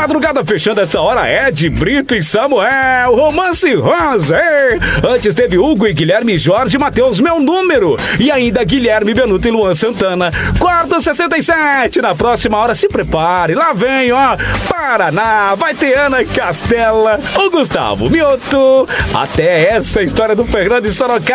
Madrugada fechando essa hora, Ed Brito e Samuel, Romance Rosa. Antes teve Hugo e Guilherme Jorge Matheus, Meu Número. E ainda Guilherme Benuto e Luan Santana. Quarto 67. Na próxima hora, se prepare. Lá vem, ó, Paraná. Vai ter Ana Castela, o Gustavo Mioto. Até essa história do Fernando e Sorocaba.